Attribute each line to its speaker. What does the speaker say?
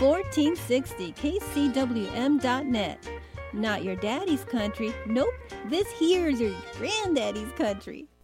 Speaker 1: 1460 KCWM.net. Not your daddy's country. Nope, this here's your granddaddy's country.